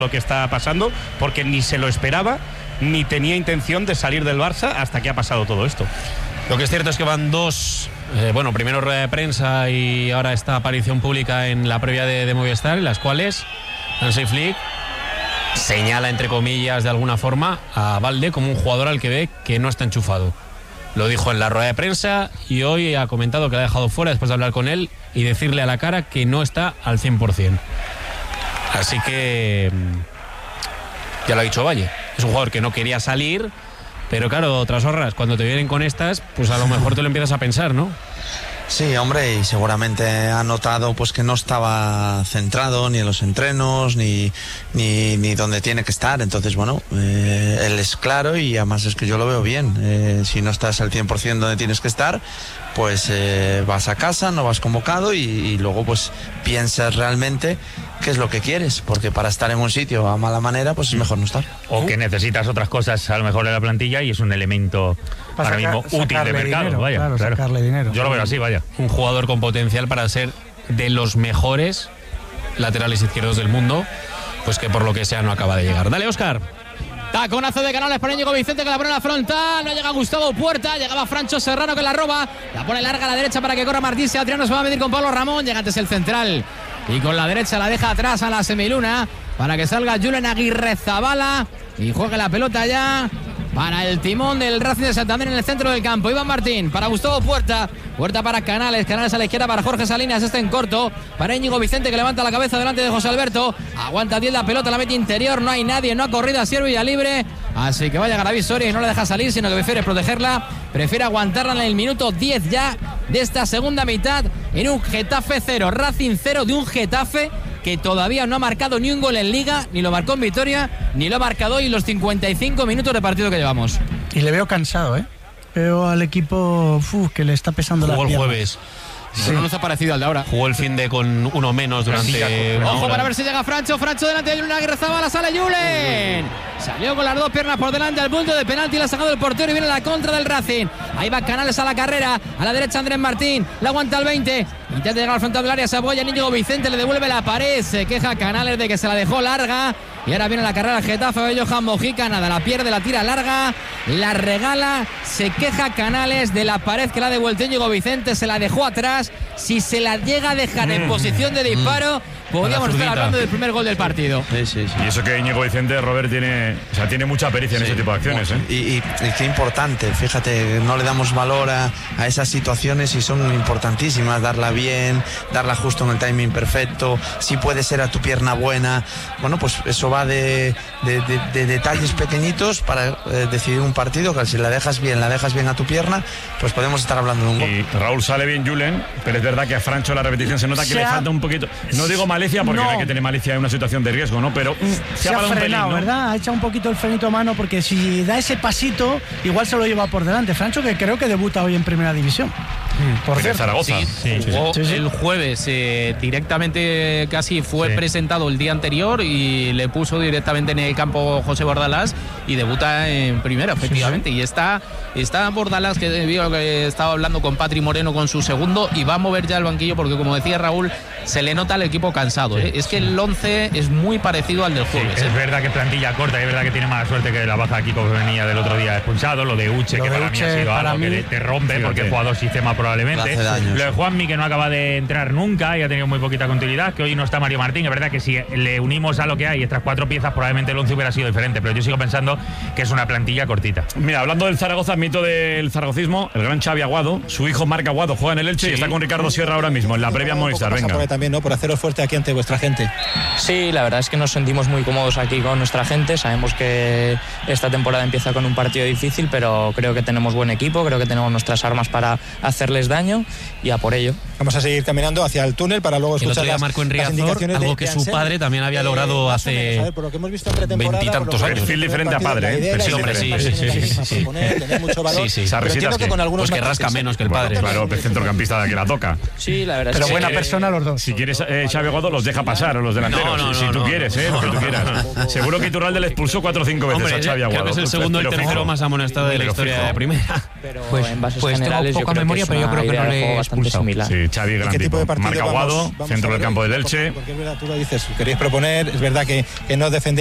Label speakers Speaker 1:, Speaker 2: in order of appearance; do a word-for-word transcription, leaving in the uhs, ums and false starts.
Speaker 1: lo que está pasando, porque ni se lo esperaba, ni tenía intención de salir del Barça hasta que ha pasado todo esto.
Speaker 2: Lo que es cierto es que van dos, eh, bueno, primero rueda de prensa y ahora esta aparición pública en la previa de, de Movistar, en las cuales Hansi Flick señala, entre comillas, de alguna forma, a Balde como un jugador al que ve que no está enchufado. Lo dijo en la rueda de prensa y hoy ha comentado que la ha dejado fuera después de hablar con él y decirle a la cara que no está al cien por ciento. Así que ya lo ha dicho Valle. Es un jugador que no quería salir, pero claro, otras horras, cuando te vienen con estas, pues a lo mejor te lo empiezas a pensar, ¿no?
Speaker 3: Sí, hombre, y seguramente ha notado pues que no estaba centrado ni en los entrenos ni, ni, ni donde tiene que estar. Entonces, bueno, eh, él es claro y además es que yo lo veo bien. Eh, si no estás al cien por ciento donde tienes que estar, pues eh, vas a casa, no vas convocado y, y luego pues piensas realmente qué es lo que quieres, porque para estar en un sitio a mala manera pues es mejor no estar.
Speaker 4: O que necesitas otras cosas a lo mejor en la plantilla y es un elemento para ahora sacar, mismo útil de mercado.
Speaker 5: Dinero,
Speaker 4: vaya,
Speaker 5: claro,
Speaker 4: claro.
Speaker 5: Sacarle dinero.
Speaker 4: Yo lo veo así, vaya.
Speaker 2: Un jugador con potencial para ser de los mejores laterales izquierdos del mundo, pues que por lo que sea no acaba de llegar. Dale, Óscar.
Speaker 6: Taconazo de Canales para Íñigo Vicente, que la pone en la frontal. No llega Gustavo Puerta, llegaba Francho Serrano que la roba. La pone larga a la derecha para que corra Martín Adriano. Se va a medir con Pablo Ramón. Llega antes el central y con la derecha la deja atrás a la semiluna para que salga Julen Aguirrezabala y juegue la pelota ya para el timón del Racing de Santander en el centro del campo. Iván Martín para Gustavo Puerta. Puerta para Canales. Canales a la izquierda para Jorge Salinas. Este en corto para Íñigo Vicente, que levanta la cabeza delante de José Alberto. Aguanta diez la pelota, la mete interior. No hay nadie, no ha corrido a Siervo y a libre. Así que vaya Garaví Soria y no la deja salir, sino que prefiere protegerla. Prefiere aguantarla en el minuto diez ya de esta segunda mitad en un Getafe cero. Racing cero de un Getafe que todavía no ha marcado ni un gol en Liga, ni lo marcó en Vitoria, ni lo ha marcado hoy en los cincuenta y cinco minutos de partido que llevamos.
Speaker 5: Y le veo cansado, ¿eh? Veo al equipo uf, que le está pesando la
Speaker 2: pierna.
Speaker 5: Jugó
Speaker 2: el jueves.
Speaker 6: Sí. No nos ha parecido al de ahora.
Speaker 2: Jugó el fin de con uno menos durante una
Speaker 6: Ojo
Speaker 2: hora.
Speaker 6: para ver si llega Francho. Francho delante de Julen Aguirrezabala. Sale Julen. Salió con las dos piernas por delante al punto de penalti. La ha sacado el portero y viene la contra del Racing. Ahí va Canales a la carrera. A la derecha Andrés Martín. La aguanta al veinte. Intenta llegar al frontal del área. Se apoya Íñigo Vicente. Le devuelve la pared. Se queja Canales de que se la dejó larga. Y ahora viene la carrera al Getafe de Johan Mojica. Nada, la pierde, la tira larga. La regala. Se queja Canales de la pared que la ha devuelto Íñigo Vicente. Se la dejó atrás. Si se la llega a dejar en posición de disparo, podríamos estar hablando del primer gol del partido.
Speaker 3: Sí, sí, sí.
Speaker 4: Y eso que Íñigo Vicente, Robert, tiene, o sea, tiene mucha pericia sí, en ese tipo de acciones. ¿eh?
Speaker 3: Y, y, y qué importante, fíjate, no le damos valor a, a esas situaciones y son importantísimas. Darla bien, darla justo en el timing perfecto, si puede ser a tu pierna buena. Bueno, pues eso va de, de, de, de detalles pequeñitos para eh, decidir un partido, que si la dejas bien, la dejas bien a tu pierna, pues podemos estar hablando de un gol.
Speaker 4: Y Raúl sale bien Julen, pero es verdad que a Francho la repetición se nota que
Speaker 5: se
Speaker 4: le
Speaker 5: ha...
Speaker 4: falta un poquito. No digo malicia porque no, no hay que tener malicia en una situación de riesgo, ¿no? Pero
Speaker 5: se, se ha, ha frenado, pelín, ¿no? ¿Verdad? Ha echado un poquito el frenito a mano porque si da ese pasito, igual se lo lleva por delante. Francho, que creo que debuta hoy en Primera División.
Speaker 4: Mm. Por cierto, Zaragoza.
Speaker 7: Sí, sí, jugó sí, sí. el jueves. Eh, directamente casi fue sí. presentado el día anterior y le puso directamente en el campo José Bordalás y debuta en Primera, efectivamente. Sí, sí. Y está, está Bordalás, que vio que estaba hablando con Patri Moreno con su segundo y va a mover ya el banquillo porque, como decía Raúl, se le nota al equipo cansado. Sí, ¿eh? Es que el once es muy parecido al del jueves.
Speaker 4: Sí,
Speaker 7: ¿eh?
Speaker 4: Es verdad que plantilla corta, es verdad que tiene mala suerte que la baja de Kiko que venía del otro día expulsado, lo de Uche, lo que de para Uche, mí ha sido algo mí, que te rompe sí, porque es jugador sistema probablemente. Lo de Juanmi, que no acaba de entrar nunca y ha tenido muy poquita continuidad, que hoy no está Mario Martín. Es verdad que si le unimos a lo que hay, estas cuatro piezas, probablemente el once hubiera sido diferente, pero yo sigo pensando que es una plantilla cortita. Mira, hablando del Zaragoza, mito del zaragocismo, el gran Xavi Aguado, su hijo Marc Aguado juega en el Elche sí. y está con Ricardo Sierra ahora mismo, en la previa Movistar. Venga.
Speaker 8: Por también, ¿no? Por haceros fuerte aquí ante vuestra gente.
Speaker 9: Sí, la verdad es que nos sentimos muy cómodos aquí con nuestra gente. Sabemos que esta temporada empieza con un partido difícil, pero creo que tenemos buen equipo, creo que tenemos nuestras armas para hacerles daño y a por ello.
Speaker 8: Vamos a seguir caminando hacia el túnel para luego escuchar las,
Speaker 2: Marco en Riazor,
Speaker 8: las indicaciones
Speaker 2: algo
Speaker 8: de,
Speaker 2: que
Speaker 8: de
Speaker 2: su padre también había logrado eh, hace
Speaker 8: a ver, por lo que hemos visto en pretemporada,
Speaker 2: veintitantos años.
Speaker 4: Perfil diferente a padre, ¿eh?
Speaker 2: Sí, hombre, sí, sí, sí, sí, sí.
Speaker 8: Tener mucho valor.
Speaker 2: Sí, sí.
Speaker 8: Pero que con algunos
Speaker 2: pues que rasca menos que el padre.
Speaker 4: Claro, el centrocampista que la toca.
Speaker 9: Sí, la verdad.
Speaker 5: Pero
Speaker 9: es
Speaker 5: buena
Speaker 9: que,
Speaker 5: persona los dos.
Speaker 10: si quieres eh, Xavi Aguado los deja pasar a los delanteros. No, no, si, si no, tú no, quieres, no, eh, lo que tú quieras. Seguro que Iturralde le expulsó cuatro o cinco veces Hombre, a Xavi Aguado.
Speaker 2: Creo que es el segundo y tercero fijo. más amonestado de la historia fijo. de primera.
Speaker 9: Pero
Speaker 11: pues,
Speaker 9: en bases
Speaker 11: pues
Speaker 9: generales
Speaker 11: tengo poca memoria, pero yo creo que no le he expulsado.
Speaker 10: Sí, Xavi, gran tipo. Marca Aguado, centro del campo del Elche.
Speaker 8: Porque es verdad, tú lo dices, queréis proponer, es verdad que, que no defendéis